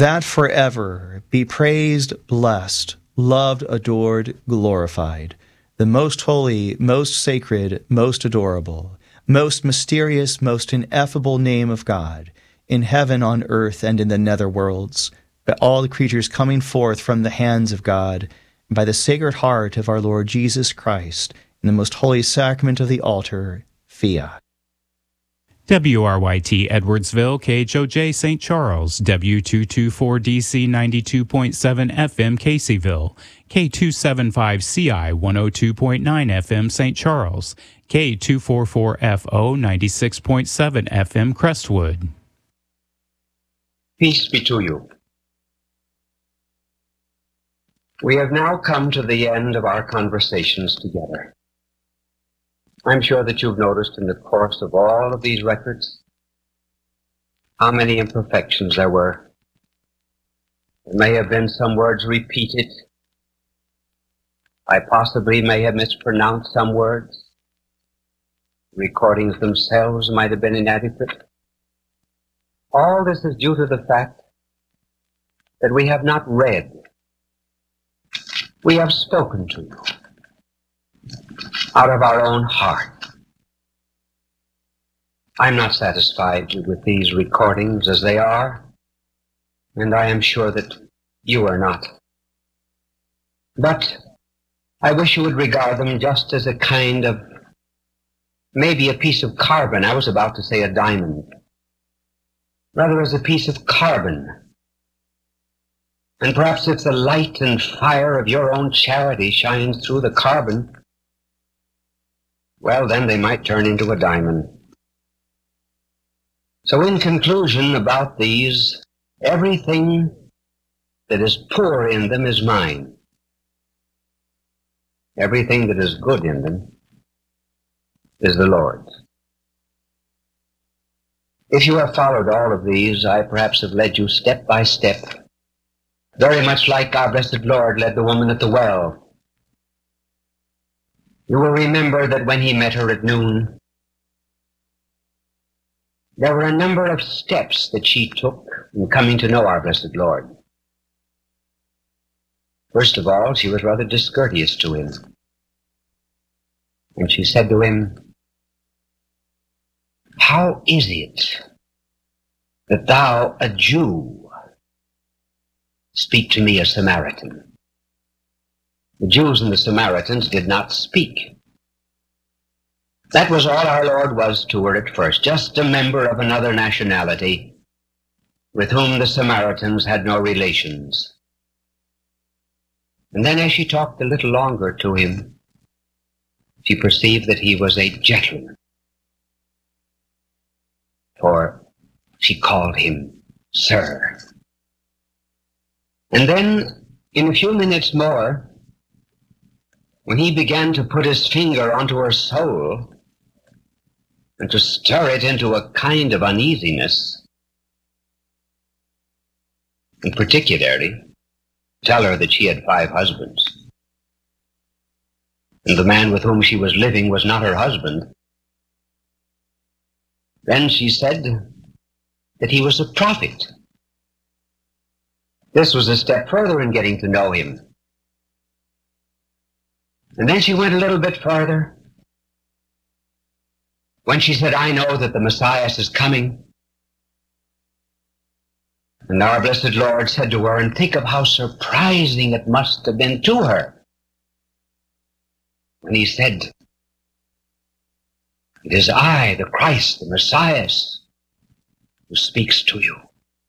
that forever be praised, blessed, loved, adored, glorified, the most holy, most sacred, most adorable, most mysterious, most ineffable name of God, in heaven, on earth, and in the nether worlds, by all the creatures coming forth from the hands of God, and by the Sacred Heart of our Lord Jesus Christ, in the most holy sacrament of the altar, fiat. WRYT Edwardsville, KHOJ St. Charles, W224DC 92.7 FM Caseyville, K275CI 102.9 FM St. Charles, K244FO 96.7 FM Crestwood. Peace be to you. We have now come to the end of our conversations together. I'm sure that you've noticed in the course of all of these records how many imperfections there were. There may have been some words repeated. I possibly may have mispronounced some words. Recordings themselves might have been inadequate. All this is due to the fact that we have not read. We have spoken to you out of our own heart. I'm not satisfied with these recordings as they are, and I am sure that you are not. But I wish you would regard them just as a kind of, maybe a piece of carbon. I was about to say a diamond. Rather as a piece of carbon. And perhaps if the light and fire of your own charity shines through the carbon, well, then they might turn into a diamond. So in conclusion about these, everything that is poor in them is mine. Everything that is good in them is the Lord's. If you have followed all of these, I perhaps have led you step by step, very much like our blessed Lord led the woman at the well. You will remember that when he met her at noon, there were a number of steps that she took in coming to know our blessed Lord. First of all, she was rather discourteous to him. And she said to him, "How is it that thou, a Jew, speak to me, a Samaritan?" The Jews and the Samaritans did not speak. That was all our Lord was to her at first, just a member of another nationality with whom the Samaritans had no relations. And then as she talked a little longer to him, she perceived that he was a gentleman, for she called him Sir. And then, in a few minutes more, when he began to put his finger onto her soul and to stir it into a kind of uneasiness, and particularly tell her that she had 5 husbands, and the man with whom she was living was not her husband, then she said that he was a prophet. This was a step further in getting to know him. And then she went a little bit further when she said, "I know that the Messiah is coming." And our blessed Lord said to her, and think of how surprising it must have been to her, when he said, "It is I, the Christ, the Messiah, who speaks to you."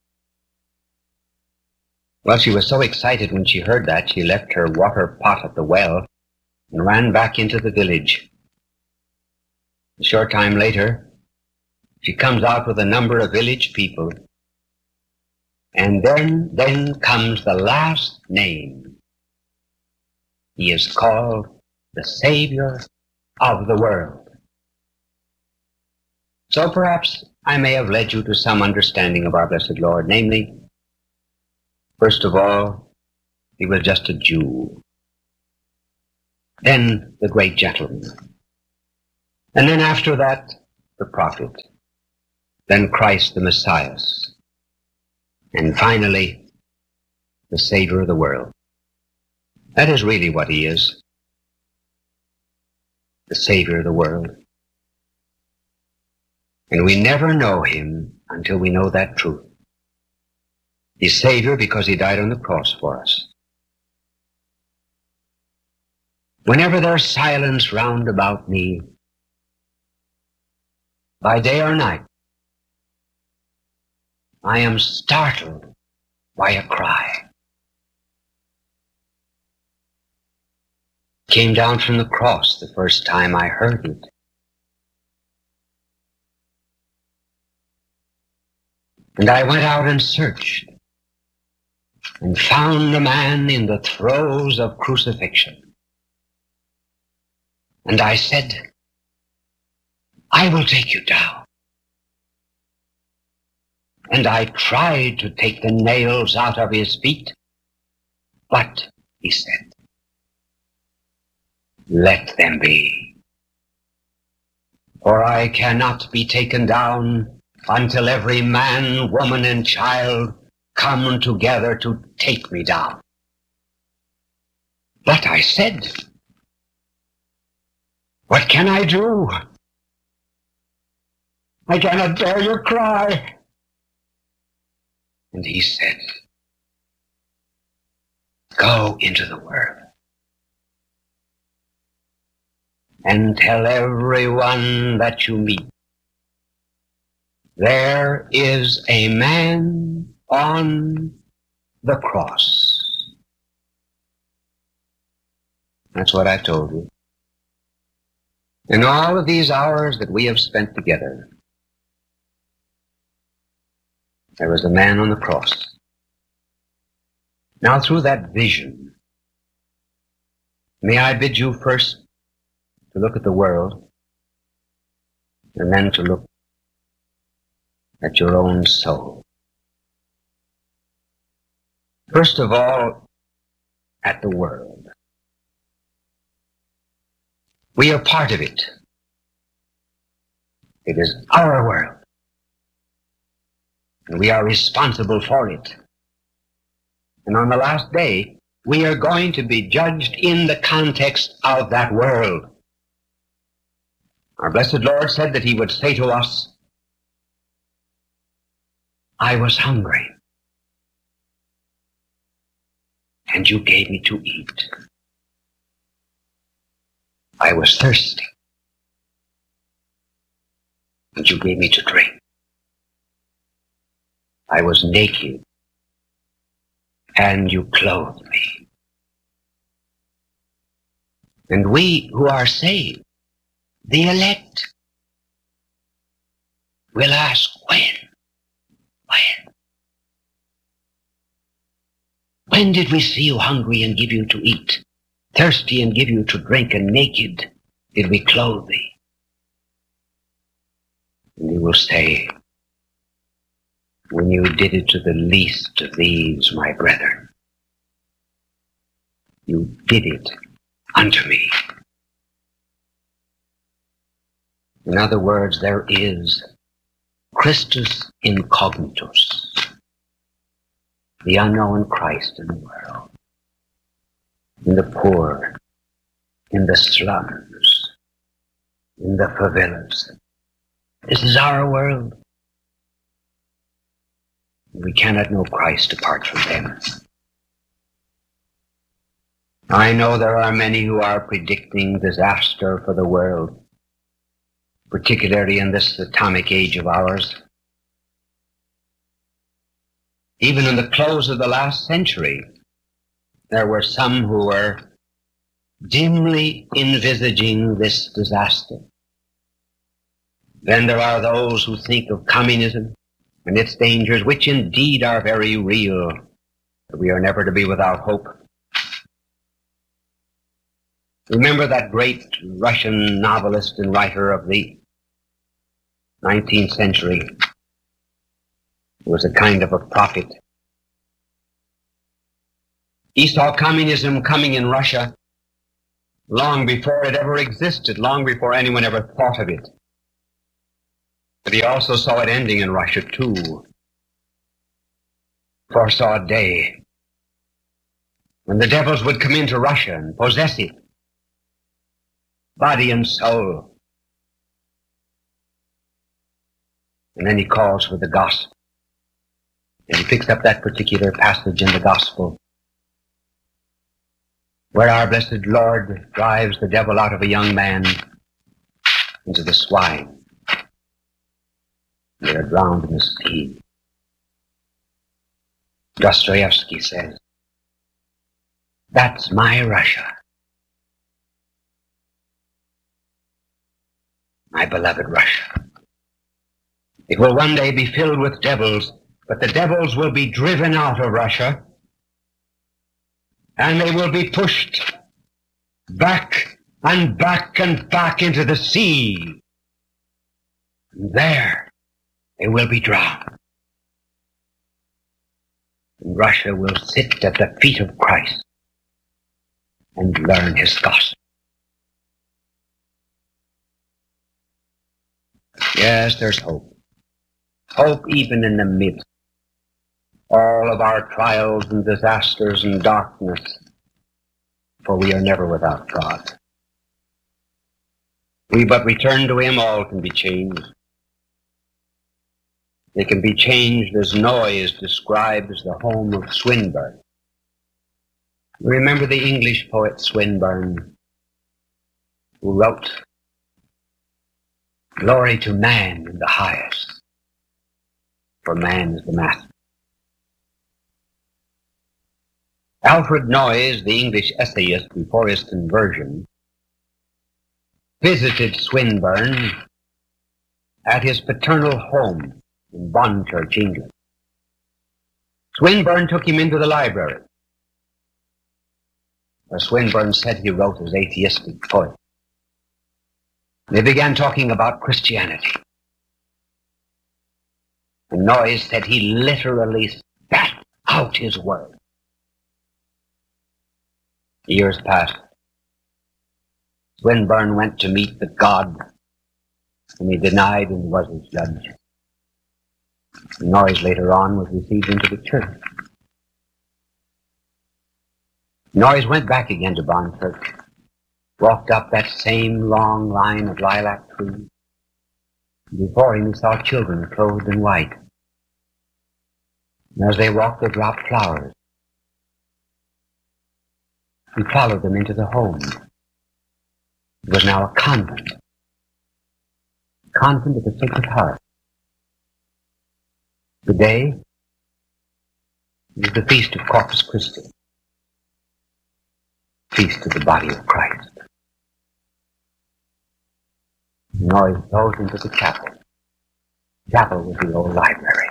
Well, she was so excited when she heard that, she left her water pot at the well and ran back into the village. A short time later, she comes out with a number of village people, and then comes the last name. He is called the Savior of the world. So perhaps I may have led you to some understanding of our blessed Lord, namely, first of all, he was just a Jew. Then the great gentleman. And then after that, the prophet. Then Christ the Messiah. And finally, the Savior of the world. That is really what he is, the Savior of the world. And we never know him until we know that truth. He's Savior because he died on the cross for us. Whenever there's silence round about me, by day or night, I am startled by a cry. Came down from the cross the first time I heard it. And I went out and searched and found the man in the throes of crucifixion. And I said, I will take you down. And I tried to take the nails out of his feet, but he said, let them be. For I cannot be taken down until every man, woman, and child come together to take me down. But I said, what can I do? I cannot bear your cry. And he said, go into the world and tell everyone that you meet, there is a man on the cross. That's what I told you. In all of these hours that we have spent together, there was a man on the cross. Now through that vision, may I bid you first to look at the world, and then to look at your own soul. First of all, at the world. We are part of it. It is our world, and we are responsible for it. And on the last day, we are going to be judged in the context of that world. Our blessed Lord said that he would say to us, I was hungry, and you gave me to eat. I was thirsty, and you gave me to drink. I was naked, and you clothed me. And we who are saved, the elect, will ask, when? When did we see you hungry and give you to eat, thirsty and give you to drink, and naked did we clothe thee? And you will say, when you did it to the least of these, my brethren, you did it unto me. In other words, there is Christus incognitus, the unknown Christ in the world, in the poor, in the slums, in the favelas. This is our world. We cannot know Christ apart from them. I know there are many who are predicting disaster for the world, particularly in this atomic age of ours. Even in the close of the last century, there were some who were dimly envisaging this disaster. Then there are those who think of communism and its dangers, which indeed are very real, but we are never to be without hope. Remember that great Russian novelist and writer of the 19th century? He was a kind of a prophet. He saw communism coming in Russia long before it ever existed, long before anyone ever thought of it. But he also saw it ending in Russia too. Foresaw a day when the devils would come into Russia and possess it, body and soul. And then he calls for the gospel. And he picks up that particular passage in the gospel where our blessed Lord drives the devil out of a young man into the swine. They are drowned in the sea. Dostoevsky says, "That's my Russia, my beloved Russia. It will one day be filled with devils, but the devils will be driven out of Russia, and they will be pushed back and back and back into the sea. And there they will be drowned. And Russia will sit at the feet of Christ and learn his gospel." Yes, there's hope. Hope even in the midst of all of our trials and disasters and darkness, for we are never without God. We but return to him, all can be changed. They can be changed as Noyes describes the home of Swinburne. Remember the English poet Swinburne, who wrote, "Glory to man in the highest, for man is the master." Alfred Noyes, the English essayist before his conversion, visited Swinburne at his paternal home in Bonchurch, England. Swinburne took him into the library, where Swinburne said he wrote his atheistic poetry. They began talking about Christianity. And Noyes said he literally spat out his word. Years passed. Swinburne went to meet the God whom he denied and was his judge. Noyes later on was received into the church. Noyes went back again to Bonchurch, walked up that same long line of lilac trees. Before him he saw children clothed in white. And as they walked, they dropped flowers. He followed them into the home. It was now a convent of the Sacred Heart. The day was the feast of Corpus Christi, feast of the body of Christ. Noyes goes into the chapel. Chapel was the old library.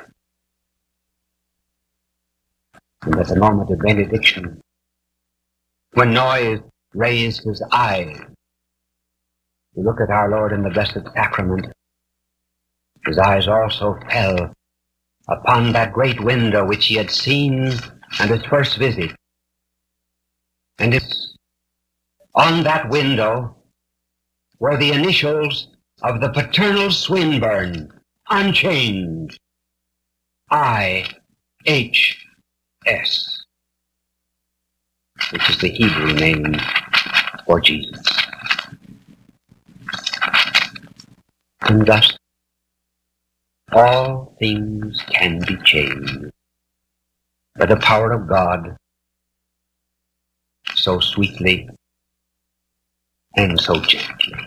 And at the moment of benediction, when Noyes raised his eyes to look at our Lord in the Blessed Sacrament, his eyes also fell upon that great window which he had seen on his first visit. And on that window were the initials of the paternal Swinburne, unchanged, I.H.S., which is the Hebrew name for Jesus. And thus, all things can be changed by the power of God, so sweetly and so gently.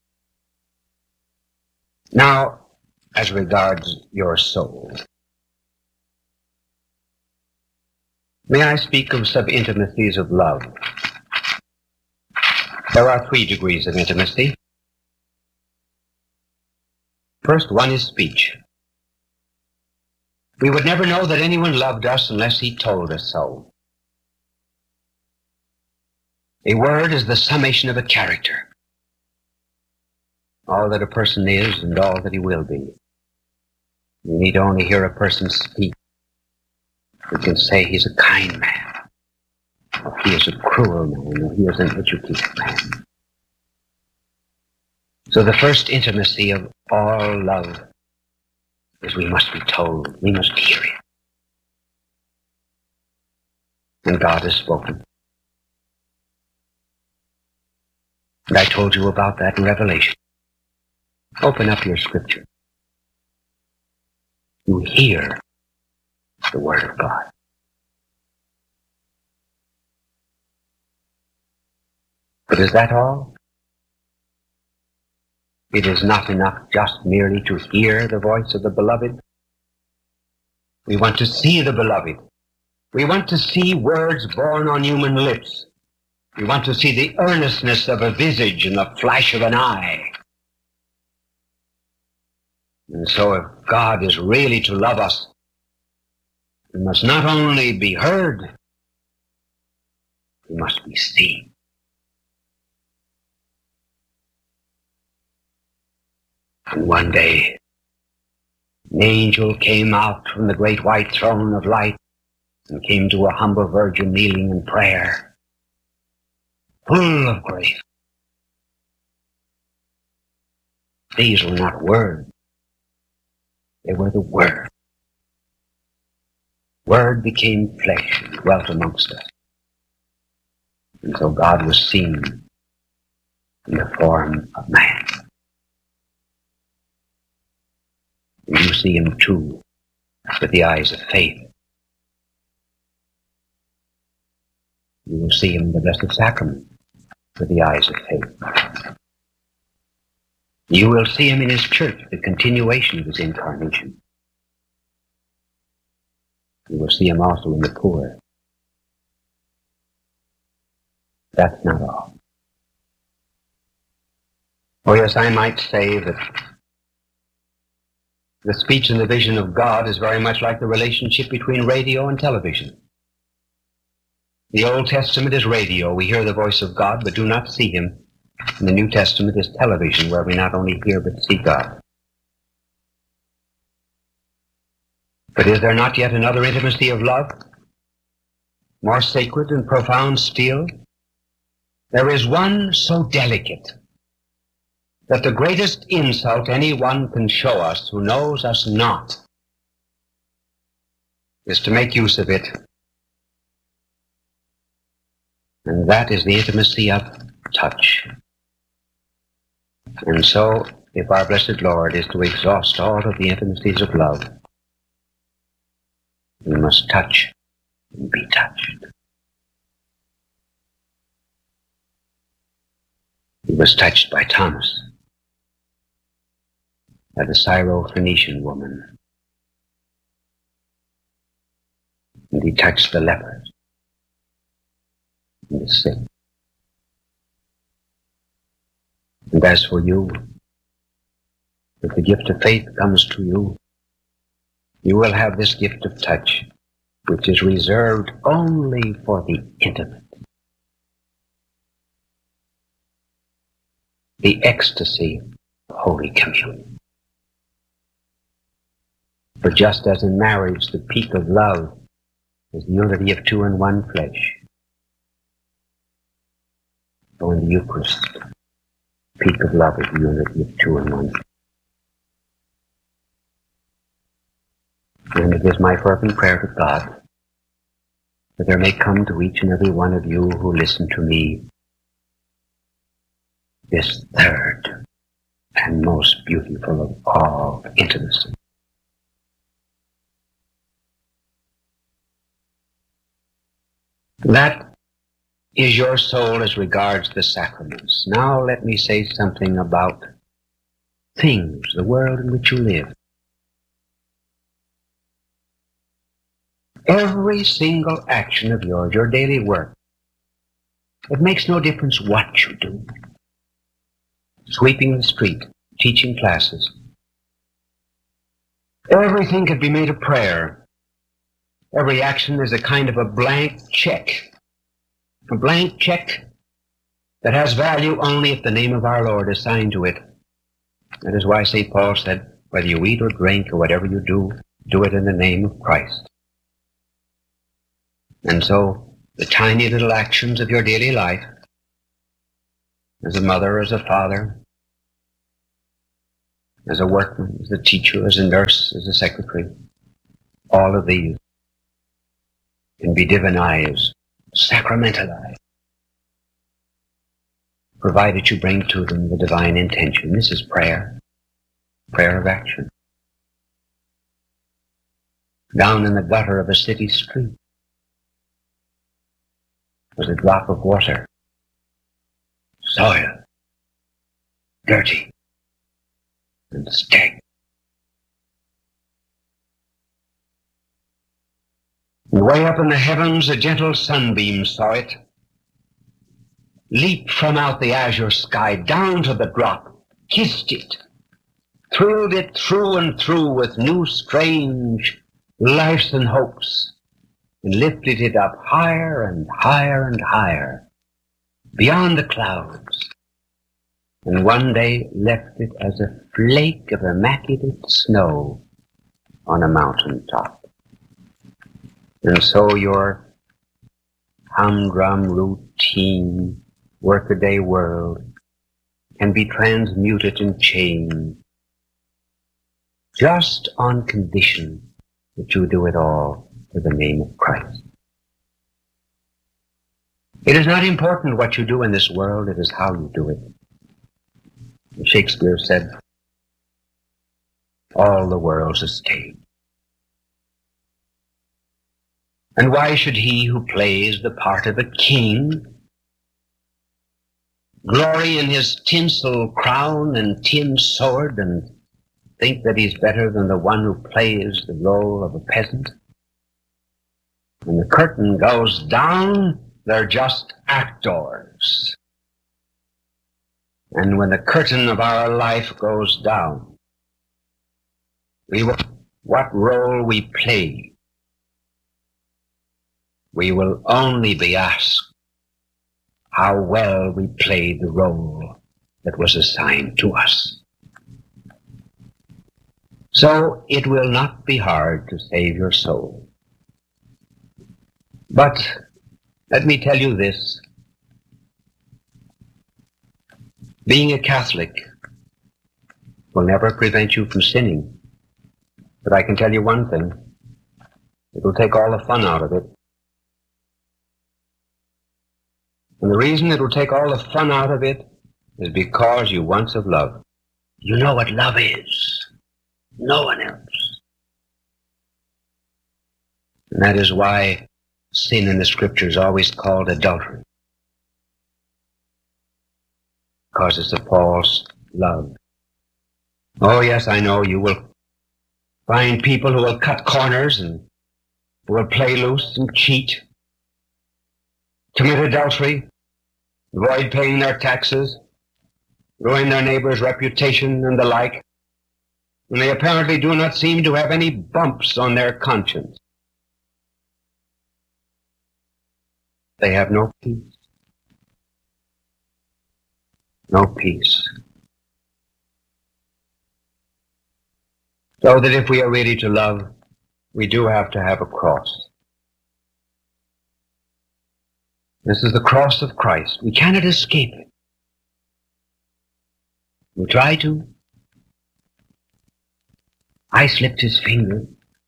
Now, as regards your soul, may I speak of some intimacies of love? There are 3 degrees of intimacy. First one is speech. We would never know that anyone loved us unless he told us so. A word is the summation of a character. All that a person is and all that he will be. You need only hear a person speak. You can say he's a kind man, or he is a cruel man, or he is an educated man. So the first intimacy of all love is we must be told, we must hear it. And God has spoken. And I told you about that in Revelation. Open up your scripture. You hear the Word of God. But is that all? It is not enough just merely to hear the voice of the Beloved. We want to see the Beloved. We want to see words born on human lips. We want to see the earnestness of a visage and the flash of an eye. And so if God is really to love us, we must not only be heard, we must be seen. And one day, an angel came out from the great white throne of light and came to a humble virgin kneeling in prayer, full of grace. These were not words. They were the Word. Word became flesh and dwelt amongst us. And so God was seen in the form of man. And you see him too with the eyes of faith. You will see him in the Blessed Sacrament with the eyes of faith. You will see him in his church, the continuation of his incarnation. You will see him also in the poor. That's not all. Oh yes, I might say that the speech and the vision of God is very much like the relationship between radio and television. The Old Testament is radio. We hear the voice of God, but do not see him. And the New Testament is television, where we not only hear but see God. But is there not yet another intimacy of love, more sacred and profound still? There is one so delicate that the greatest insult anyone can show us who knows us not is to make use of it. And that is the intimacy of touch. And so, if our blessed Lord is to exhaust all of the intimacies of love, we must touch and be touched. He was touched by Thomas, by the Syro-Phoenician woman, and he touched the lepers and the sick. And as for you, if the gift of faith comes to you, you will have this gift of touch, which is reserved only for the intimate. The ecstasy of Holy Communion. For just as in marriage the peak of love is the unity of two in one flesh, so in the Eucharist, the peak of love is the unity of two in one flesh. And it is my fervent prayer to God that there may come to each and every one of you who listen to me this third and most beautiful of all intimacy. That is your soul as regards the sacraments. Now let me say something about things, the world in which you live. Every single action of yours, your daily work, it makes no difference what you do. Sweeping the street, teaching classes. Everything could be made a prayer. Every action is a kind of a blank check. A blank check that has value only if the name of our Lord is signed to it. That is why St. Paul said, whether you eat or drink or whatever you do, do it in the name of Christ. And so, the tiny little actions of your daily life, as a mother, as a father, as a workman, as a teacher, as a nurse, as a secretary, all of these can be divinized, sacramentalized. provided you bring to them the divine intention. This is prayer, prayer of action. Down in the gutter of a city street was a drop of water, soil, dirty, and stagnant. And way up in the heavens, a gentle sunbeam saw it, leaped from out the azure sky down to the drop, kissed it, thrilled it through and through with new strange lives and hopes, and lifted it up higher and higher and higher, beyond the clouds, and one day left it as a flake of immaculate snow on a mountain top. And so your humdrum, routine, workaday world can be transmuted and changed just on condition that you do it all for the name of Christ. It is not important what you do in this world, it is how you do it. Shakespeare said, all the world's a stage. And why should he who plays the part of a king glory in his tinsel crown and tin sword and think that he's better than the one who plays the role of a peasant? When the curtain goes down, they're just actors. And when the curtain of our life goes down, what role we play, we will only be asked how well we played the role that was assigned to us. So it will not be hard to save your soul. But let me tell you this. Being a Catholic will never prevent you from sinning. But I can tell you one thing. It will take all the fun out of it. And the reason it will take all the fun out of it is because you once have loved. You know what love is. No one else. And that is why sin in the Scripture is always called adultery. Because it's a false love. Oh yes, I know you will find people who will cut corners and who will play loose and cheat, commit adultery, avoid paying their taxes, ruin their neighbor's reputation and the like, and they apparently do not seem to have any bumps on their conscience. They have no peace. No peace. So that if we are really to love, we do have to have a cross. This is the cross of Christ. We cannot escape it. We try to. I slipped his finger.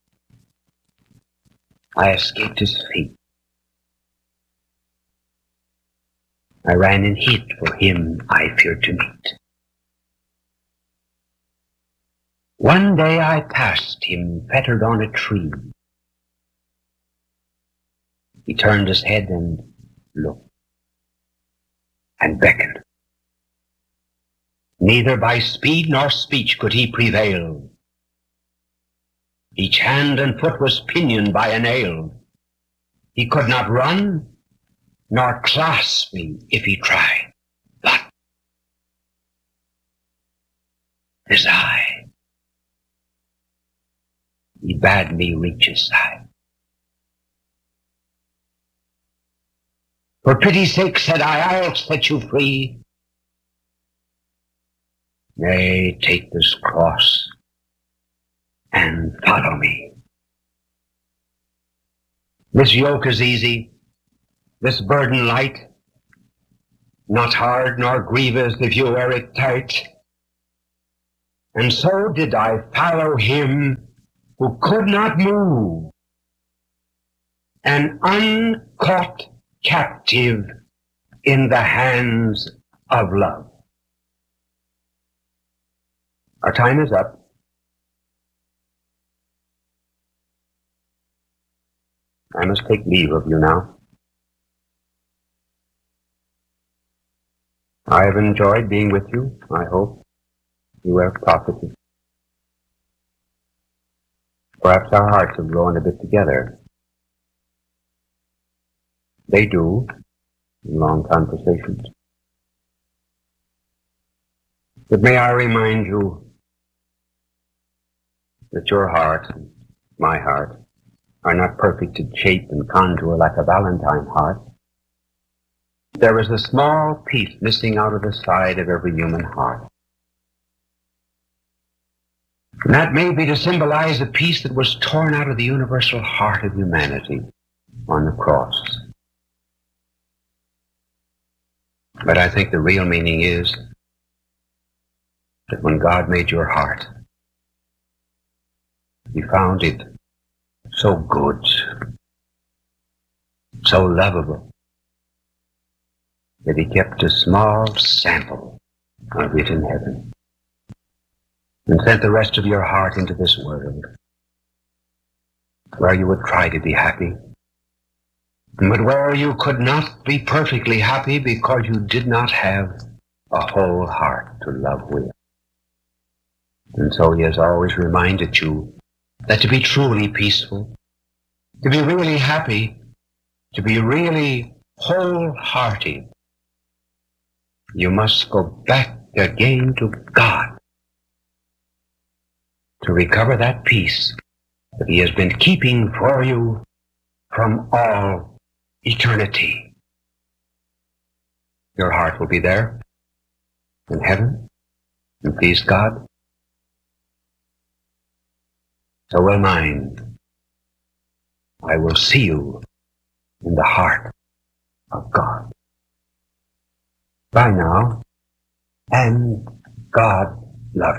I escaped his feet. I ran and hid, for him I feared to meet. One day I passed him, fettered on a tree. He turned his head and looked and beckoned. Neither by speed nor speech could he prevail. Each hand and foot was pinioned by a nail. He could not run nor clasp me if he tried. But his eye, he bade me reach his side. For pity's sake, said I'll set you free. Nay, take this cross and follow me. This yoke is easy, this burden light, not hard nor grievous if you wear it tight. And so did I follow him who could not move, an uncaught captive in the hands of love. Our time is up. I must take leave of you now. I have enjoyed being with you. I hope you have profited. Perhaps our hearts have grown a bit together. They do in long conversations. But may I remind you that your heart and my heart are not perfect in shape and contour like a Valentine heart. There is a small piece missing out of the side of every human heart. And that may be to symbolize the piece that was torn out of the universal heart of humanity on the cross. But I think the real meaning is that when God made your heart, He found it so good, so lovable, that He kept a small sample of it in heaven and sent the rest of your heart into this world where you would try to be happy, but where you could not be perfectly happy because you did not have a whole heart to love with. And so He has always reminded you that to be truly peaceful, to be really happy, to be really wholehearted, you must go back again to God to recover that peace that He has been keeping for you from all eternity. Your heart will be there in heaven, and please God. So will mine. I will see you in the heart of God. Bye now, and God love you.